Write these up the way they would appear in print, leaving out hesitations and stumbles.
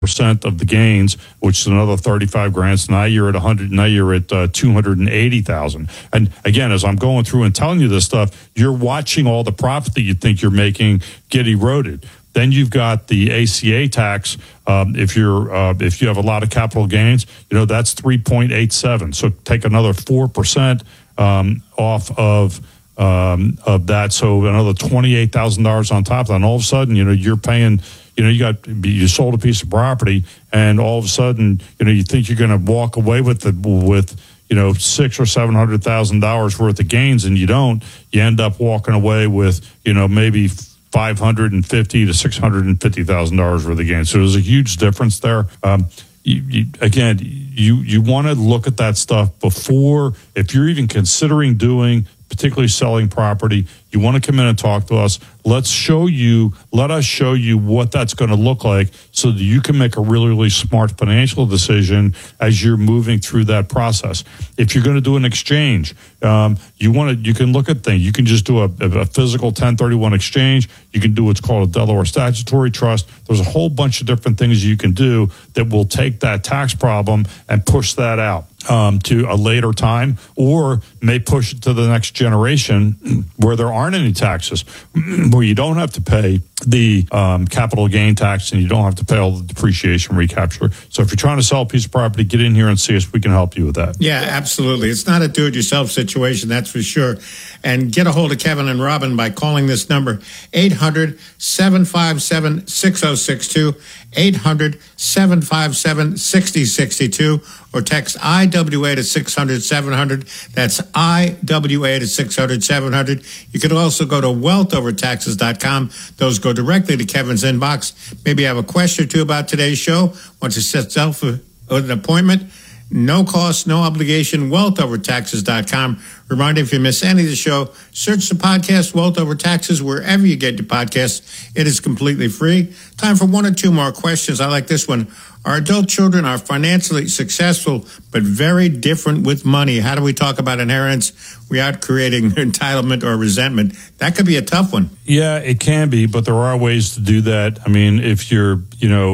percent of the gains, which is another 35 grand. So now you're at 100. Now you're at 280,000. And again, as I'm going through and telling you this stuff, you're watching all the profit that you think you're making get eroded. Then you've got the ACA tax. If you have a lot of capital gains, that's 3.87. So take another 4% off of that. So another $28,000 on top of that. And all of a sudden, you're paying. You sold a piece of property, and all of a sudden, you think you're going to walk away with $600,000 or $700,000 worth of gains, and you don't. You end up walking away with maybe $550,000 to $650,000 worth of gains. So there's a huge difference there. You want to look at that stuff before, if you're even considering doing, particularly selling property. You want to come in and talk to us. Let us show you what that's going to look like so that you can make a really, really smart financial decision as you're moving through that process. If you're going to do an exchange, you can look at things. You can just do a physical 1031 exchange. You can do what's called a Delaware statutory trust. There's a whole bunch of different things you can do that will take that tax problem and push that out to a later time, or may push it to the next generation where there aren't any taxes, where you don't have to pay the capital gain tax and you don't have to pay all the depreciation recapture. So if you're trying to sell a piece of property, get in here and see us. We can help you with that. Yeah, absolutely. It's not a do-it-yourself situation, that's for sure. And get a hold of Kevin and Robin by calling this number, 800-757-6062, 800-757-6062, or text IWA to 600-700. That's IWA to 600-700. You can also go to wealthovertaxes.com. Those go directly to Kevin's inbox. Maybe you have a question or two about today's show. Want to set yourself an appointment? No cost, no obligation, wealthovertaxes.com. Reminder, if you miss any of the show, search the podcast Wealth Over Taxes wherever you get your podcasts. It is completely free. Time for one or two more questions. I like this one. Our adult children are financially successful, but very different with money. How do we talk about inheritance without creating entitlement or resentment? That could be a tough one. Yeah, it can be, but there are ways to do that. I mean, if you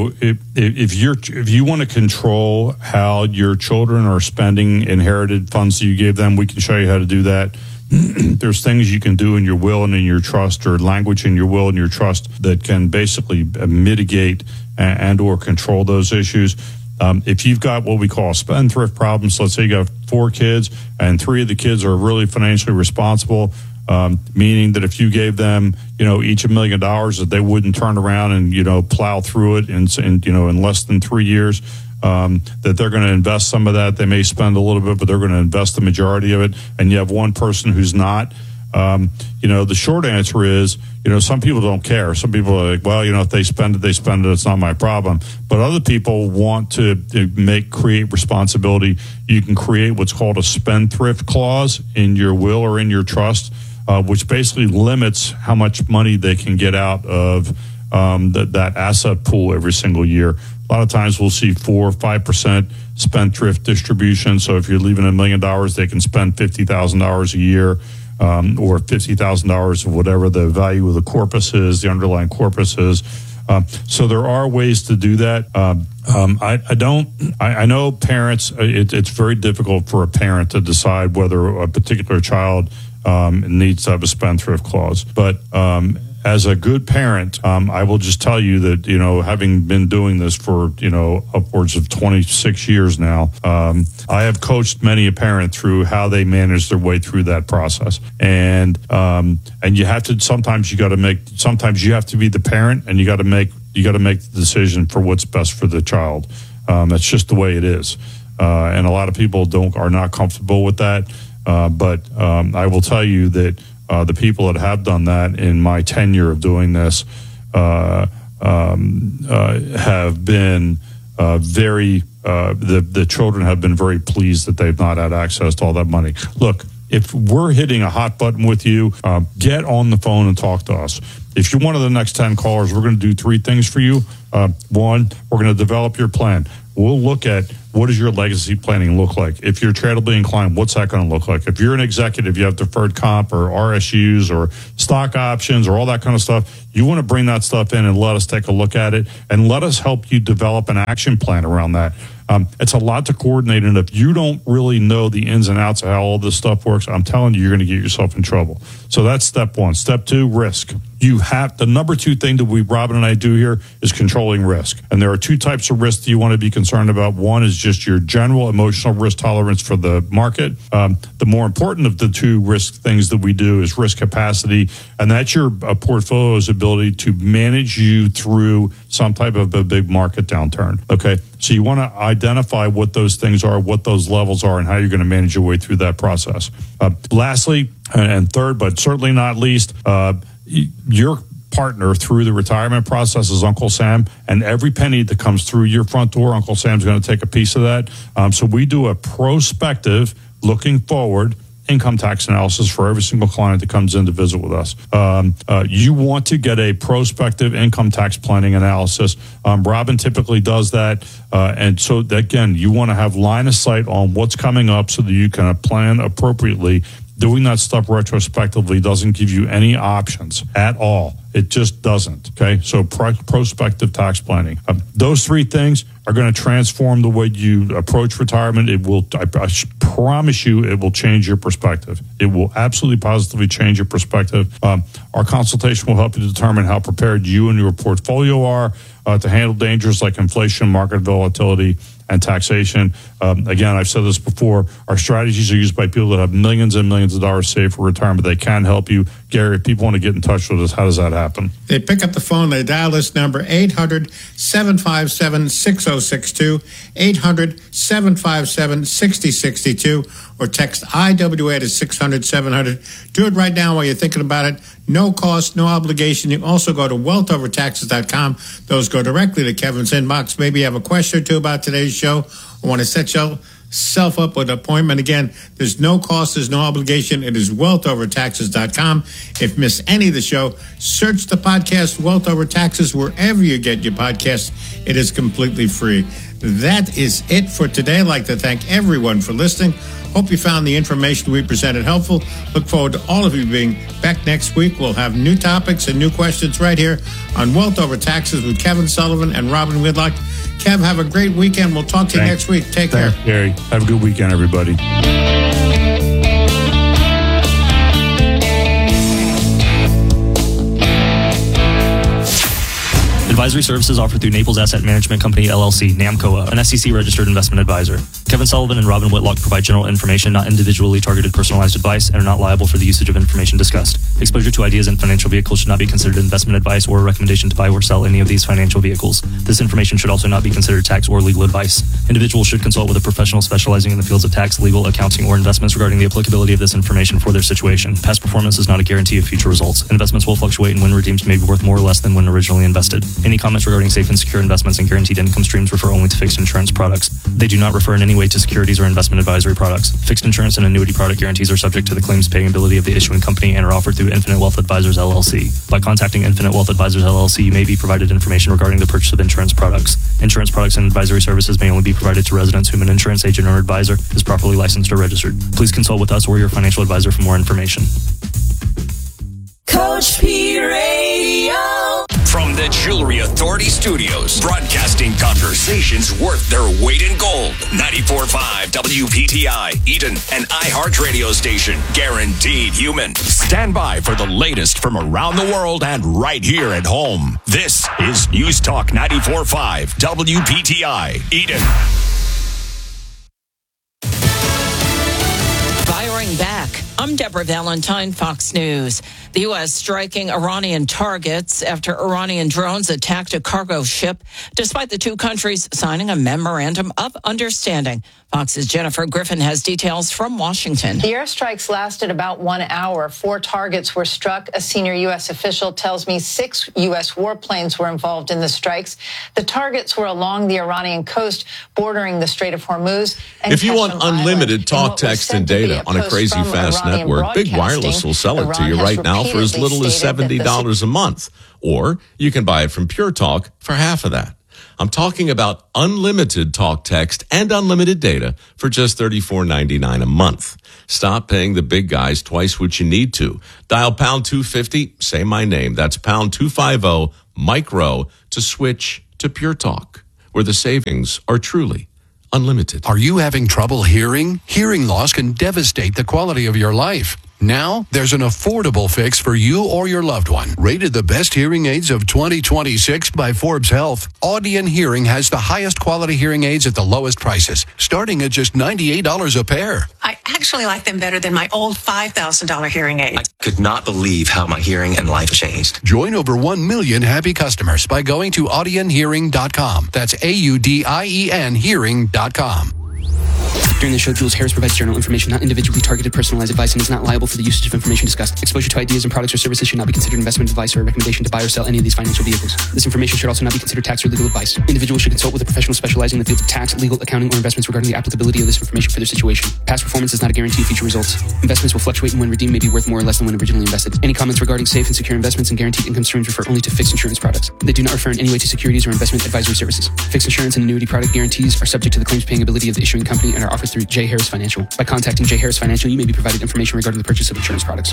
want to control how your children are spending inherited funds that you gave them, we can show you how to do that. There's things you can do in your will and in your trust, or language in your will and your trust, that can basically mitigate and or control those issues. If you've got what we call spendthrift problems, let's say you got 4 kids and 3 of the kids are really financially responsible, meaning that if you gave them, each $1 million, that they wouldn't turn around and, plow through it in less than 3 years. That they're going to invest some of that. They may spend a little bit, but they're going to invest the majority of it. And you have one person who's not. The short answer is, some people don't care. Some people are like, well, if they spend it, they spend it. It's not my problem. But other people want to create responsibility. You can create what's called a spendthrift clause in your will or in your trust, which basically limits how much money they can get out of that asset pool every single year. A lot of times we'll see 4 or 5% spendthrift distribution. So if you're leaving $1 million, they can spend $50,000 a year, or $50,000 of whatever the value of the corpus is, the underlying corpus is. So there are ways to do that. I know parents, it's very difficult for a parent to decide whether a particular child needs to have a spendthrift clause. But as a good parent, I will just tell you that, having been doing this for, upwards of 26 years now, I have coached many a parent through how they manage their way through that process. And you have to, sometimes you have to be the parent, and you got to make the decision for what's best for the child. That's just the way it is. And a lot of people are not comfortable with that. But I will tell you that the people that have done that in my tenure of doing this have been very, the children have been very pleased that they've not had access to all that money. Look, if we're hitting a hot button with you, get on the phone and talk to us. If you're one of the next 10 callers, we're going to do 3 things for you. One, we're going to develop your plan. we'll look at what does your legacy planning look like. If you're charitably inclined, what's that going to look like? If you're an executive, you have deferred comp or RSUs or stock options or all that kind of stuff. You want to bring that stuff in and let us take a look at it and let us help you develop an action plan around that. It's a lot to coordinate, and if you don't really know the ins and outs of how all this stuff works, I'm telling you, you're going to get yourself in trouble. So that's step one. Step two, risk. You have the number two thing that Robin and I do here is controlling risk. And there are two types of risk that you want to be concerned about. One is just your general emotional risk tolerance for the market. The more important of the two risk things that we do is risk capacity, and that's your portfolio's ability to manage you through some type of a big market downturn. Okay, so you want to identify what those things are, what those levels are, and how you're going to manage your way through that process. Lastly, and third, but certainly not least, your partner through the retirement process is Uncle Sam, and every penny that comes through your front door, Uncle Sam's going to take a piece of that. So we do a prospective, looking forward income tax analysis for every single client that comes in to visit with us. You want to get a prospective income tax planning analysis. Robin typically does that. And so, again, you want to have line of sight on what's coming up so that you can plan appropriately. Doing that stuff retrospectively doesn't give you any options at all. It just doesn't. Okay. So prospective tax planning. Those three things are going to transform the way you approach retirement. It will, I promise you, it will change your perspective. It will absolutely positively change your perspective. Our consultation will help you determine how prepared you and your portfolio are to handle dangers like inflation, market volatility, and taxation. Again, I've said this before, our strategies are used by people that have millions and millions of dollars saved for retirement. They can help you. Gary, if people want to get in touch with us, how does that happen? They pick up the phone, they dial this number, 800-757-6062, 800-757-6062, or text IWA to 600-700. Do it right now while you're thinking about it. No cost, no obligation. You can also go to wealthovertaxes.com. Those go directly to Kevin's inbox. Maybe you have a question or two about today's show or want to set yourself up with an appointment. Again, there's no cost, there's no obligation. It is wealthovertaxes.com. If you miss any of the show, search the podcast Wealth Over Taxes wherever you get your podcasts. It is completely free. That is it for today. I'd like to thank everyone for listening. Hope you found the information we presented helpful. Look forward to all of you being back next week. We'll have new topics and new questions right here on Wealth Over Taxes with Kevin Sullivan and Robin Whitlock. Kev, have a great weekend. We'll talk to you next week. Take care. Gary, have a good weekend, everybody. Advisory services offered through Naples Asset Management Company, LLC, NAMCOA, an SEC-registered investment advisor. Kevin Sullivan and Robin Whitlock provide general information, not individually targeted personalized advice, and are not liable for the usage of information discussed. Exposure to ideas and financial vehicles should not be considered investment advice or a recommendation to buy or sell any of these financial vehicles. This information should also not be considered tax or legal advice. Individuals should consult with a professional specializing in the fields of tax, legal, accounting, or investments regarding the applicability of this information for their situation. Past performance is not a guarantee of future results. Investments will fluctuate, and when redeemed may be worth more or less than when originally invested. Any comments regarding safe and secure investments and guaranteed income streams refer only to fixed insurance products. They do not refer in any way to securities or investment advisory products. Fixed insurance and annuity product guarantees are subject to the claims paying ability of the issuing company and are offered through Infinite Wealth Advisors, LLC. By contacting Infinite Wealth Advisors, LLC, you may be provided information regarding the purchase of insurance products. Insurance products and advisory services may only be provided to residents whom an insurance agent or advisor is properly licensed or registered. Please consult with us or your financial advisor for more information. Coach P Radio. From the Jewelry Authority Studios, broadcasting conversations worth their weight in gold. 94.5 WPTI, Eden, an iHeart radio station, guaranteed human. Stand by for the latest from around the world and right here at home. This is News Talk 94.5 WPTI, Eden. Firing back. I'm Deborah Valentine, Fox News. The U.S. striking Iranian targets after Iranian drones attacked a cargo ship, despite the two countries signing a memorandum of understanding. Fox's Jennifer Griffin has details from Washington. The airstrikes lasted about 1 hour. 4 targets were struck. A senior U.S. official tells me 6 U.S. warplanes were involved in the strikes. The targets were along the Iranian coast, bordering the Strait of Hormuz. And if you want unlimited talk, text, and data on a crazy fast network, Big Wireless will sell it to you right now for as little as $70 a month. Or you can buy it from Pure Talk for half of that. I'm talking about unlimited talk, text, and unlimited data for just $34.99 a month. Stop paying the big guys twice what you need to. Dial pound 250, say my name. That's pound 250 micro to switch to Pure Talk, where the savings are truly unlimited. Are you having trouble hearing? Hearing loss can devastate the quality of your life. Now, there's an affordable fix for you or your loved one. Rated the best hearing aids of 2026 by Forbes Health, Audion Hearing has the highest quality hearing aids at the lowest prices, starting at just $98 a pair. I actually like them better than my old $5,000 hearing aid. I could not believe how my hearing and life changed. Join over 1 million happy customers by going to audionhearing.com. That's AUDIEN hearing.com. During the show, Jules Harris provides general information, not individually targeted personalized advice, and is not liable for the usage of information discussed. Exposure to ideas and products or services should not be considered investment advice or a recommendation to buy or sell any of these financial vehicles. This information should also not be considered tax or legal advice. Individuals should consult with a professional specializing in the fields of tax, legal, accounting, or investments regarding the applicability of this information for their situation. Past performance is not a guarantee of future results. Investments will fluctuate and when redeemed may be worth more or less than when originally invested. Any comments regarding safe and secure investments and guaranteed income streams refer only to fixed insurance products. They do not refer in any way to securities or investment advisory services. Fixed insurance and annuity product guarantees are subject to the claims paying ability of the issuing company and are offered through J. Harris Financial. By contacting J. Harris Financial, you may be provided information regarding the purchase of insurance products.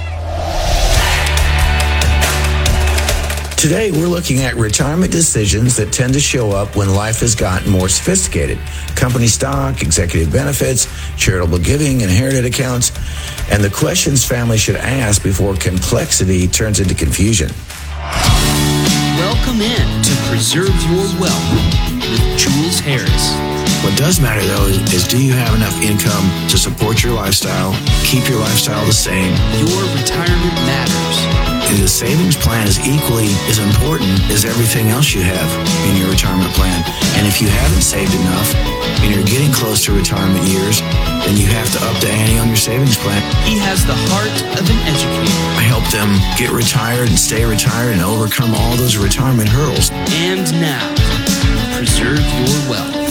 Today, we're looking at retirement decisions that tend to show up when life has gotten more sophisticated. Company stock, executive benefits, charitable giving, inherited accounts, and the questions families should ask before complexity turns into confusion. Welcome in to Preserve Your Wealth with Jules Harris. What does matter, though, is do you have enough income to support your lifestyle, keep your lifestyle the same? Your retirement matters. And the savings plan is equally as important as everything else you have in your retirement plan. And if you haven't saved enough and you're getting close to retirement years, then you have to up the ante on your savings plan. He has the heart of an educator. I help them get retired and stay retired and overcome all those retirement hurdles. And now, Preserve Your Wealth.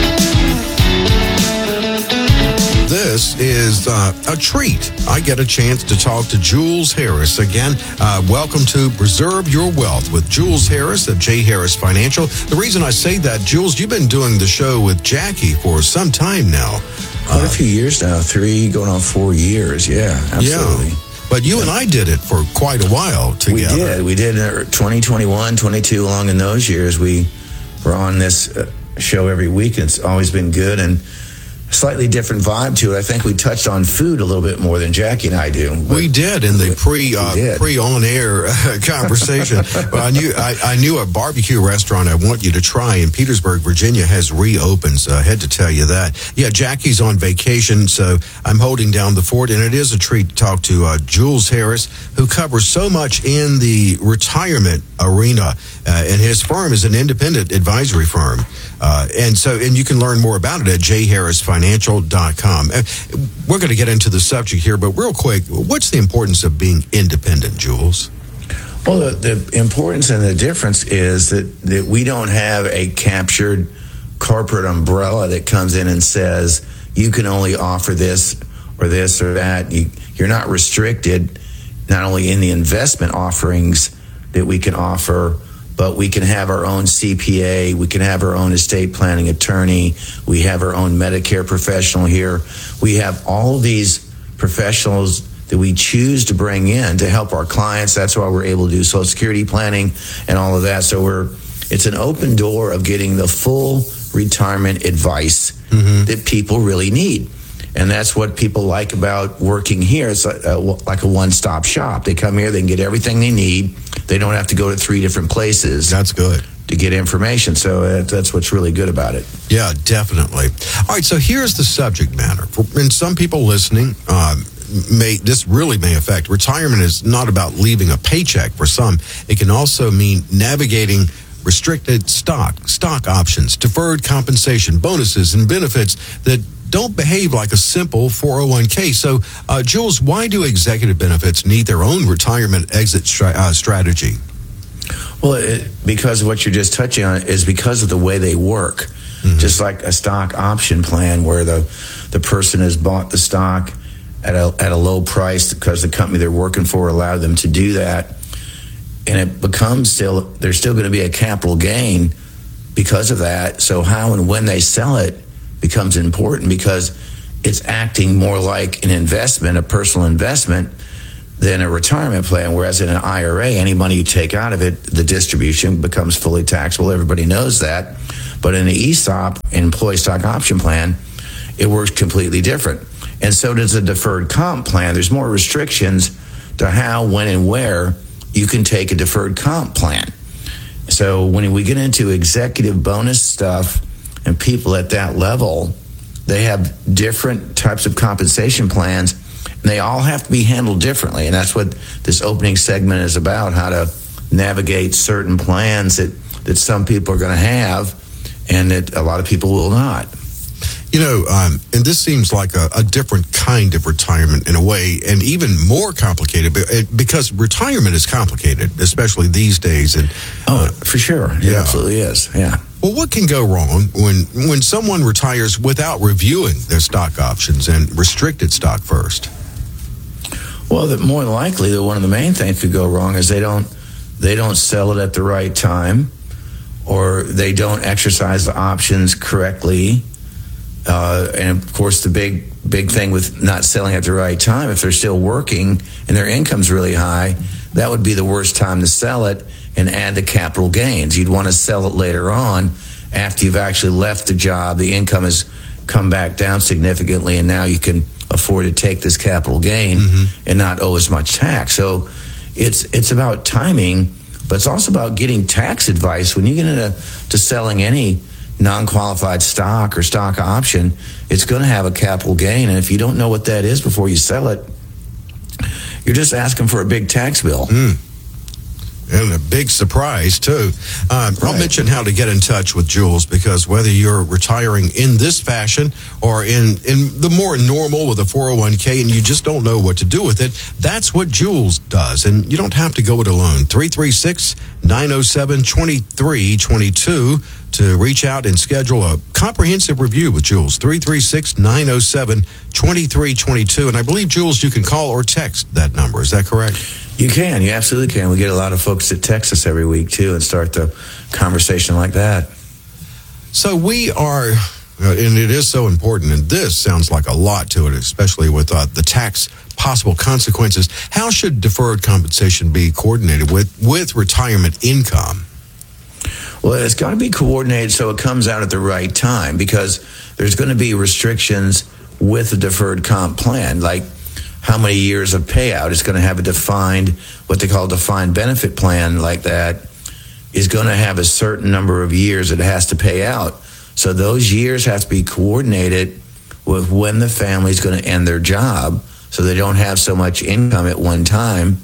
This is a treat. I get a chance to talk to Jules Harris again. Welcome to Preserve Your Wealth with Jules Harris of J. Harris Financial. The reason I say that, Jules, you've been doing the show with Jackie for some time now. Quite a few years now, 3 going on 4 years. Yeah, absolutely. Yeah. But you and I did it for quite a while together. We did 2021, 22, along in those years. We were on this show every week. It's always been good and slightly different vibe to it. I think we touched on food a little bit more than Jackie and I do. We did in the pre-on-air conversation. But I knew a barbecue restaurant I want you to try in Petersburg, Virginia has reopened, so I had to tell you that. Yeah, Jackie's on vacation, so I'm holding down the fort, and it is a treat to talk to Jules Harris, who covers so much in the retirement arena, and his firm is an independent advisory firm. And you can learn more about it at jharrisfinancial.com. We're going to get into the subject here, but real quick, what's the importance of being independent, Jules? Well, the importance and the difference is that we don't have a captured corporate umbrella that comes in and says, you can only offer this or that. You're not restricted, not only in the investment offerings that we can offer, but we can have our own CPA, we can have our own estate planning attorney, we have our own Medicare professional here. We have all these professionals that we choose to bring in to help our clients. That's why we're able to do Social Security planning and all of that. So it's an open door of getting the full retirement advice that people really need. And that's what people like about working here. It's like a one-stop shop. They come here, they can get everything they need. They don't have to go to 3 different places. That's good. To get information. So that's what's really good about it. Yeah, definitely. All right, so here's the subject matter. And some people listening, this really may affect. Retirement is not about leaving a paycheck for some. It can also mean navigating restricted stock options, deferred compensation, bonuses, and benefits that don't behave like a simple 401k. So, Jules, why do executive benefits need their own retirement exit strategy? Well, because what you're just touching on is because of the way they work. Just like a stock option plan where the person has bought the stock at a low price because the company they're working for allowed them to do that. And it becomes there's still going to be a capital gain, because of that. So how and when they sell it becomes important because it's acting more like an investment, a personal investment, than a retirement plan. Whereas in an IRA, any money you take out of it, the distribution becomes fully taxable. Everybody knows that. But in the ESOP, employee stock option plan, it works completely different. And so does a deferred comp plan. There's more restrictions to how, when, and where you can take a deferred comp plan. So when we get into executive bonus stuff and people at that level, they have different types of compensation plans, and they all have to be handled differently. And that's what this opening segment is about, how to navigate certain plans that some people are going to have and that a lot of people will not. You know, and this seems like a different kind of retirement in a way, and even more complicated because retirement is complicated, especially these days. And for sure, it absolutely is. Yeah. Well, what can go wrong when someone retires without reviewing their stock options and restricted stock first? Well, more than likely, one of the main things could go wrong is they don't sell it at the right time, or they don't exercise the options correctly. And of course, the big thing with not selling at the right time, if they're still working and their income's really high, that would be the worst time to sell it and add the capital gains. You'd want to sell it later on after you've actually left the job, the income has come back down significantly, and now you can afford to take this capital gain and not owe as much tax. So it's about timing, but it's also about getting tax advice. When you get into selling any non-qualified stock or stock option, it's going to have a capital gain, and if you don't know what that is before you sell it, you're just asking for a big tax bill. And a big surprise, too. I'll mention how to get in touch with Jules, because whether you're retiring in this fashion or in the more normal with a 401k and you just don't know what to do with it, that's what Jules does. And you don't have to go it alone. 336-907-2322 to reach out and schedule a comprehensive review with Jules. 336-907-2322. And I believe, Jules, you can call or text that number. Is that correct? You can. You absolutely can. We get a lot of folks that text us every week, too, and start the conversation like that. So we are, and it is so important, and this sounds like a lot to it, especially with the tax possible consequences. How should deferred compensation be coordinated with retirement income? Well, it's got to be coordinated so it comes out at the right time, because there's going to be restrictions with a deferred comp plan, like how many years of payout. It's going to have what they call a defined benefit plan, like that is going to have a certain number of years that it has to pay out. So those years have to be coordinated with when the family's going to end their job, so they don't have so much income at one time.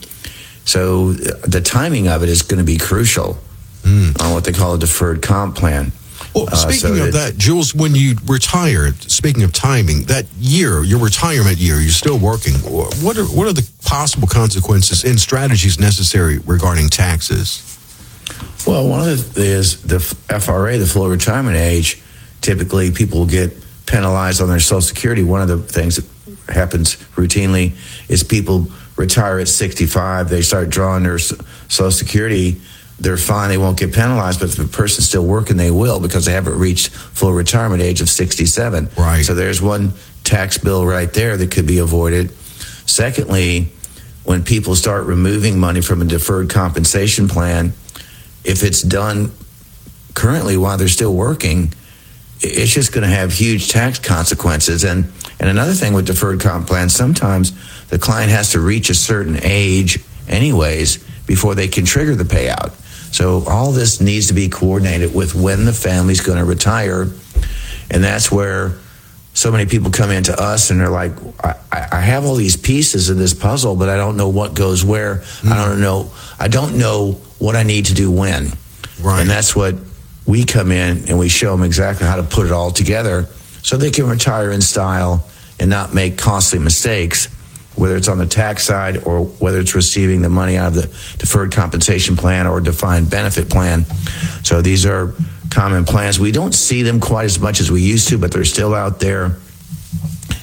So the timing of it is going to be crucial on what they call a deferred comp plan. Well, speaking of that, Jules, when you retire, speaking of timing, that year, your retirement year, you're still working. What are the possible consequences and strategies necessary regarding taxes? Well, one of the is the FRA, the full retirement age. Typically, people get penalized on their Social Security. One of the things that happens routinely is people retire at 65. They start drawing their Social Security. They're fine, they won't get penalized, but if the person's still working, they will, because they haven't reached full retirement age of 67. Right. So there's one tax bill right there that could be avoided. Secondly, when people start removing money from a deferred compensation plan, if it's done currently while they're still working, it's just going to have huge tax consequences. And another thing with deferred comp plans, sometimes the client has to reach a certain age anyways before they can trigger the payout. So all this needs to be coordinated with when the family's going to retire. And that's where so many people come into us and they're like, I have all these pieces of this puzzle, but I don't know what goes where. I don't know what I need to do when. Right. And that's what we come in and we show them exactly how to put it all together so they can retire in style and not make costly mistakes, whether it's on the tax side or whether it's receiving the money out of the deferred compensation plan or defined benefit plan. So these are common plans. We don't see them quite as much as we used to, but they're still out there.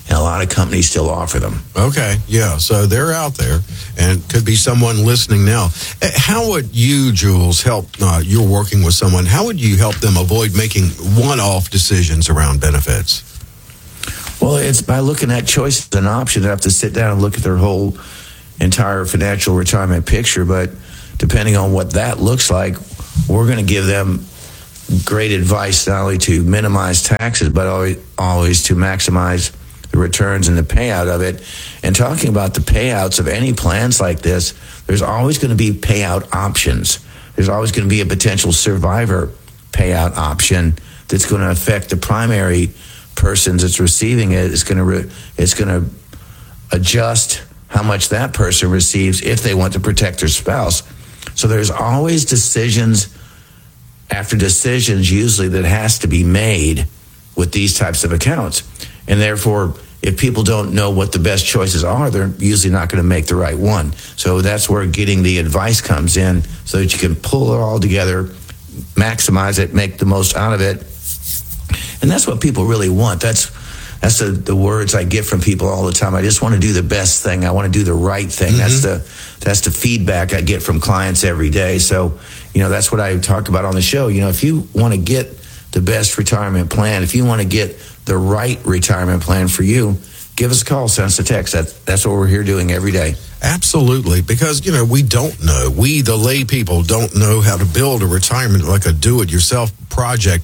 and a lot of companies still offer them. Okay, yeah, so they're out there, and could be someone listening now. How would you, Jules, help, you're working with someone, how would you help them avoid making one-off decisions around benefits? Well, it's by looking at choices and options. They have to sit down and look at their whole entire financial retirement picture, but depending on what that looks like, we're going to give them great advice not only to minimize taxes, but always to maximize the returns and the payout of it. And talking about the payouts of any plans like this, there's always going to be payout options. There's always going to be a potential survivor payout option that's going to affect the primary person that's receiving it. It's going to adjust how much that person receives if they want to protect their spouse. So there's always decisions after decisions usually that has to be made with these types of accounts. And therefore, if people don't know what the best choices are, they're usually not going to make the right one. So that's where getting the advice comes in so that you can pull it all together, maximize it, make the most out of it. And that's what people really want. That's the words I get from people all the time. I just want to do the best thing. I want to do the right thing. Mm-hmm. That's the feedback I get from clients every day. So, that's what I talk about on the show. If you want to get the best retirement plan, if you want to get the right retirement plan for you, give us a call, send us a text. That's what we're here doing every day. Absolutely, because, we don't know. We, the lay people, don't know how to build a retirement like a do-it-yourself project.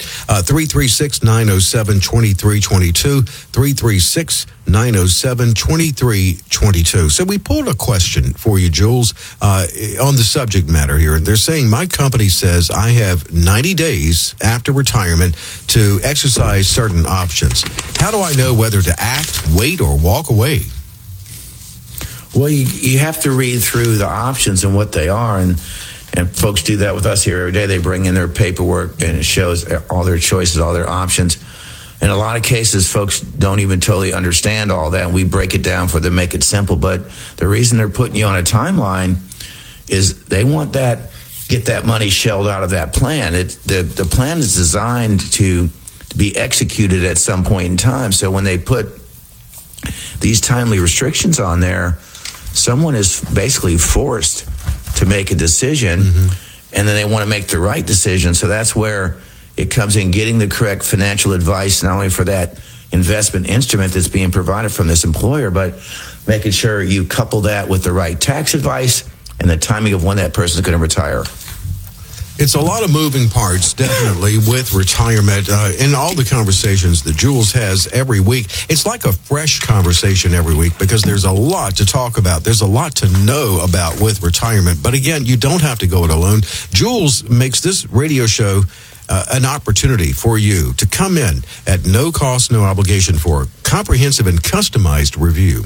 336-907-2322, 336-907-2322. So we pulled a question for you, Jules, on the subject matter here. And they're saying, my company says I have 90 days after retirement to exercise certain options. How do I know whether to act, wait, or walk away? Well, you have to read through the options and what they are, and folks do that with us here every day. They bring in their paperwork, and it shows all their choices, all their options. In a lot of cases, folks don't even totally understand all that, and we break it down for them, make it simple. But the reason they're putting you on a timeline is they want get that money shelled out of that plan. The plan is designed to be executed at some point in time. So when they put these timely restrictions on there, someone is basically forced to make a decision, and then they want to make the right decision. So that's where it comes in, getting the correct financial advice, not only for that investment instrument that's being provided from this employer, but making sure you couple that with the right tax advice and the timing of when that person is going to retire. It's a lot of moving parts, definitely, with retirement. In all the conversations that Jules has every week, it's like a fresh conversation every week because there's a lot to talk about. There's a lot to know about with retirement. But again, you don't have to go it alone. Jules makes this radio show an opportunity for you to come in at no cost, no obligation for a comprehensive and customized review.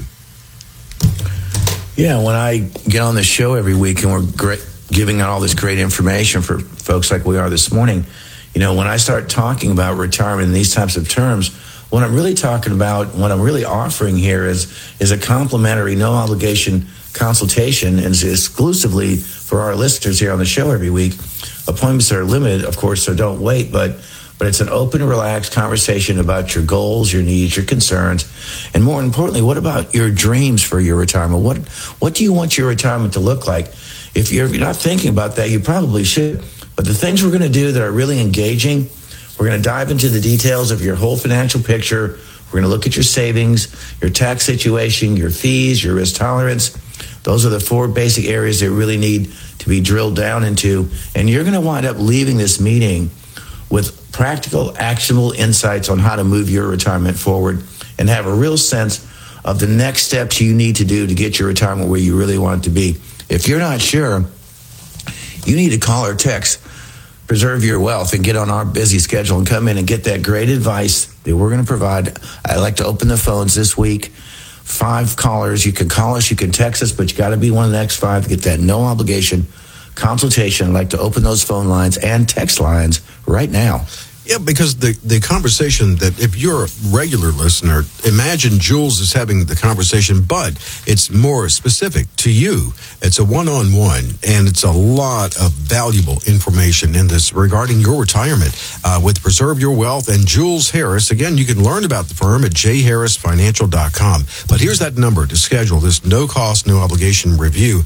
Yeah, when I get on the show every week and we're giving out all this great information for folks like we are this morning, when I start talking about retirement in these types of terms, what I'm really talking about, what I'm really offering here is a complimentary, no obligation consultation, and it's exclusively for our listeners here on the show every week. Appointments are limited, of course, so don't wait, but it's an open, relaxed conversation about your goals, your needs, your concerns, and more importantly, what about your dreams for your retirement? What do you want your retirement to look like? If you're not thinking about that, you probably should. But the things we're going to do that are really engaging, we're going to dive into the details of your whole financial picture. We're going to look at your savings, your tax situation, your fees, your risk tolerance. Those are the 4 basic areas that really need to be drilled down into. And you're going to wind up leaving this meeting with practical, actionable insights on how to move your retirement forward and have a real sense of the next steps you need to do to get your retirement where you really want it to be. If you're not sure, you need to call or text Preserve Your Wealth and get on our busy schedule and come in and get that great advice that we're going to provide. I'd like to open the phones this week. 5 callers. You can call us, you can text us, but you got to be one of the next 5 to get that no obligation consultation. I'd like to open those phone lines and text lines right now. Yeah, because the conversation that if you're a regular listener, imagine Jules is having the conversation, but it's more specific to you. It's a one-on-one, and it's a lot of valuable information in this regarding your retirement with Preserve Your Wealth and Jules Harris. Again, you can learn about the firm at jharrisfinancial.com. But here's that number to schedule this no-cost, no-obligation review,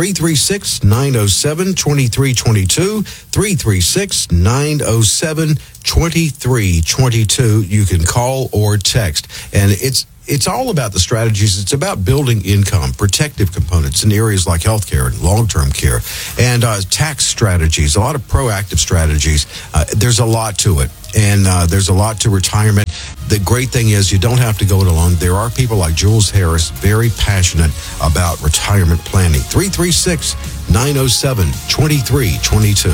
336-907-2322, 336-907-2322. You can call or text. And it's all about the strategies. It's about building income, protective components in areas like healthcare and long-term care, and tax strategies, a lot of proactive strategies. There's a lot to it, and there's a lot to retirement. The great thing is you don't have to go it alone. There are people like Jules Harris, very passionate about retirement planning. 336-907-2322.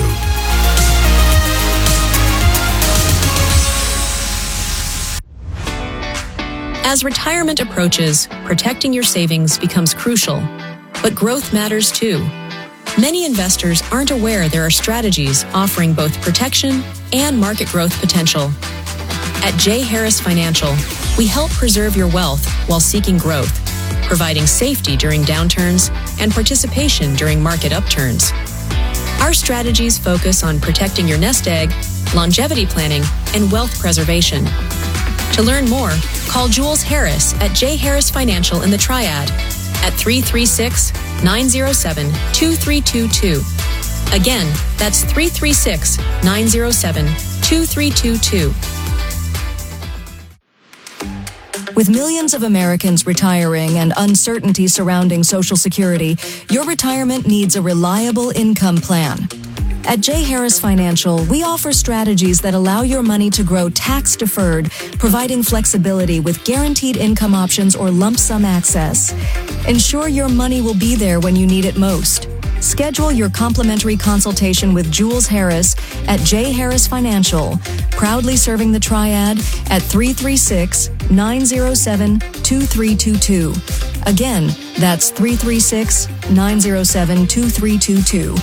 As retirement approaches, protecting your savings becomes crucial, but growth matters too. Many investors aren't aware there are strategies offering both protection and market growth potential. At J. Harris Financial, we help preserve your wealth while seeking growth, providing safety during downturns and participation during market upturns. Our strategies focus on protecting your nest egg, longevity planning, and wealth preservation. To learn more, call Jules Harris at J. Harris Financial in the Triad at 336-907-2322. Again, that's 336-907-2322. With millions of Americans retiring and uncertainty surrounding Social Security, your retirement needs a reliable income plan. At J. Harris Financial, we offer strategies that allow your money to grow tax-deferred, providing flexibility with guaranteed income options or lump sum access. Ensure your money will be there when you need it most. Schedule your complimentary consultation with Jules Harris at J. Harris Financial, proudly serving the Triad at 336-907-2322. Again, that's 336-907-2322.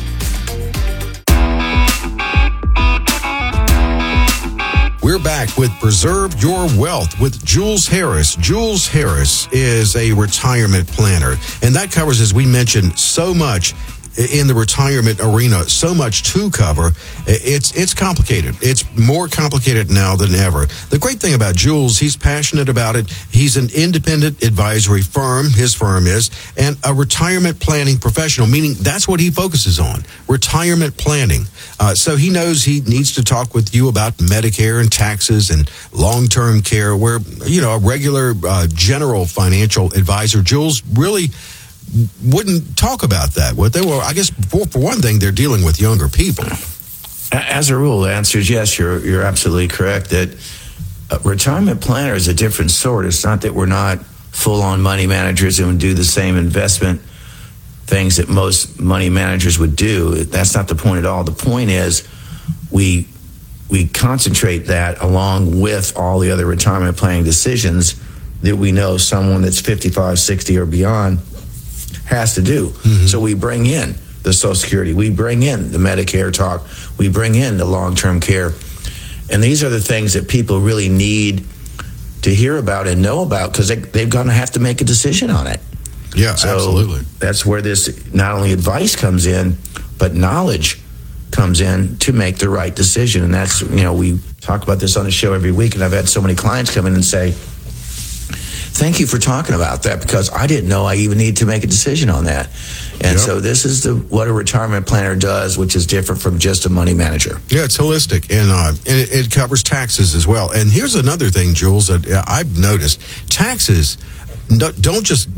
We're back with Preserve Your Wealth with Jules Harris. Jules Harris is a retirement planner, and that covers, as we mentioned, so much in the retirement arena, so much to cover. It's complicated. It's more complicated now than ever. The great thing about Jules, he's passionate about it. He's an independent advisory firm, his firm is, and a retirement planning professional, meaning that's what he focuses on, retirement planning. So he knows he needs to talk with you about Medicare and taxes and long-term care, where, you know, a regular general financial advisor, Jules, really wouldn't talk about that. What they were, I guess, for one thing, they're dealing with younger people. As a rule, the answer is yes. You're absolutely correct that a retirement planner is a different sort. It's not that we're not full-on money managers and do the same investment things that most money managers would do. That's not the point at all. The point is we concentrate that along with all the other retirement planning decisions that we know someone that's 55, 60 or beyond has to do. Mm-hmm. So we bring in the Social Security, we bring in the Medicare talk, we bring in the long-term care. And these are the things that people really need to hear about and know about, because they're going to have to make a decision on it. Yeah, so absolutely. That's where this not only advice comes in, but knowledge comes in to make the right decision. And that's, you know, we talk about this on the show every week, and I've had so many clients come in and say, thank you for talking about that, because I didn't know I even need to make a decision on that. And so this is what a retirement planner does, which is different from just a money manager. Yeah, it's holistic, and it covers taxes as well. And here's another thing, Jules, that I've noticed: taxes don't just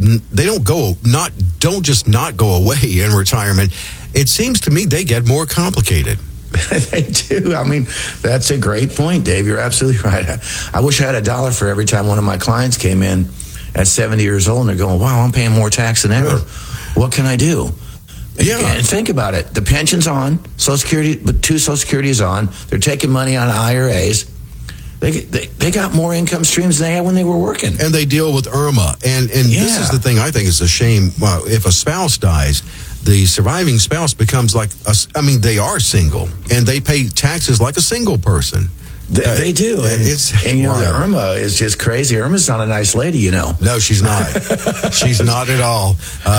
not go away in retirement. It seems to me they get more complicated. They do. I mean, that's a great point, Dave. You're absolutely right. I wish I had $1 for every time one of my clients came in at 70 years old and they're going, wow, I'm paying more tax than ever. What can I do? Yeah. And think about it. The pension's on, Social Security, but Social Security is on. They're taking money on IRAs. They got more income streams than they had when they were working. And they deal with IRMA. And this is the thing I think is a shame. Well, if a spouse dies, the surviving spouse becomes like, they are single, and they pay taxes like a single person. They do. And you know, Irma is just crazy. Irma's not a nice lady, you know. No, she's not. She's not at all.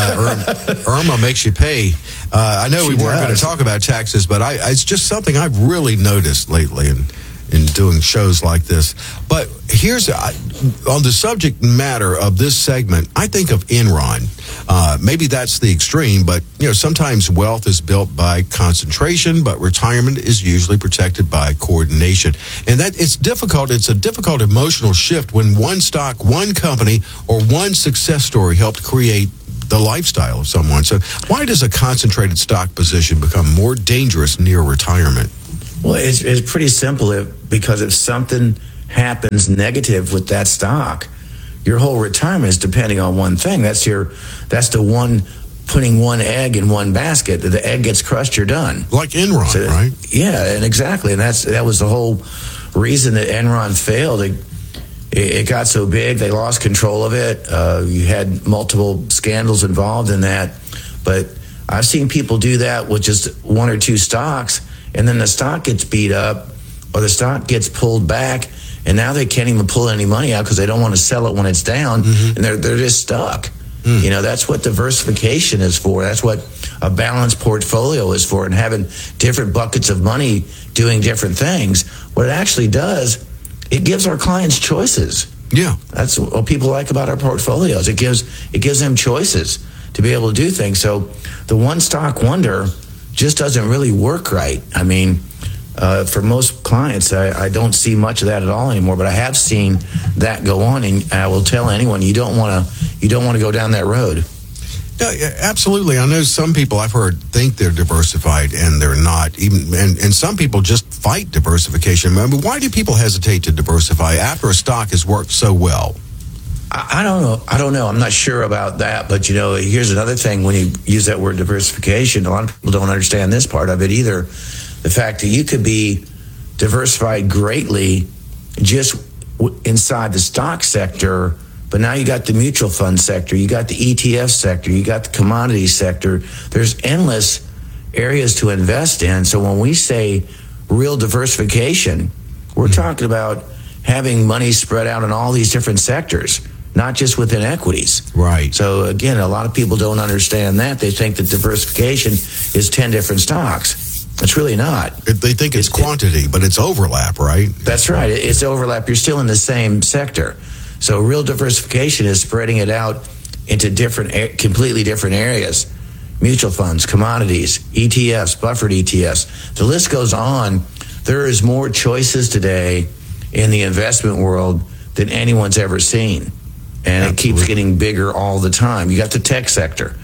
Irma makes you pay. I know we weren't going to talk about taxes, but it's just something I've really noticed lately in doing shows like this. But here's, on the subject matter of this segment, I think of Enron. Maybe that's the extreme, but you know, sometimes wealth is built by concentration, but retirement is usually protected by coordination. And that it's difficult. It's a difficult emotional shift when one stock, one company, or one success story helped create the lifestyle of someone. So why does a concentrated stock position become more dangerous near retirement? Well, it's pretty simple. Because if something happens negative with that stock, your whole retirement is depending on one thing. That's the one putting one egg in one basket. The egg gets crushed, you're done. Like Enron, right? Yeah, and exactly. And that was the whole reason that Enron failed. It got so big, they lost control of it. You had multiple scandals involved in that. But I've seen people do that with just one or two stocks, and then the stock gets beat up or the stock gets pulled back, and now they can't even pull any money out because they don't want to sell it when it's down, and they're just stuck. You know, that's what diversification is for. That's what a balanced portfolio is for, and having different buckets of money doing different things. What it actually does, it gives our clients choices. Yeah. That's what people like about our portfolios. It gives them choices to be able to do things. So the one stock wonder just doesn't really work right. I mean, for most clients, I don't see much of that at all anymore. But I have seen that go on, and I will tell anyone you don't want to go down that road. Yeah, absolutely. I know some people I've heard think they're diversified and they're not. And some people just fight diversification. I mean, why do people hesitate to diversify after a stock has worked so well? I don't know. I'm not sure about that. But, you know, here's another thing when you use that word diversification. A lot of people don't understand this part of it either. The fact that you could be diversified greatly just inside the stock sector, but now you got the mutual fund sector, you got the ETF sector, you got the commodity sector. There's endless areas to invest in. So when we say real diversification, we're talking about having money spread out in all these different sectors, not just within equities. Right. So again, a lot of people don't understand that. They think that diversification is 10 different stocks. It's really not. They think it's quantity, but it's overlap, right? That's right. It's overlap. You're still in the same sector. So real diversification is spreading it out into completely different areas. Mutual funds, commodities, ETFs, buffered ETFs. The list goes on. There is more choices today in the investment world than anyone's ever seen. And It keeps getting bigger all the time. You got the tech sector.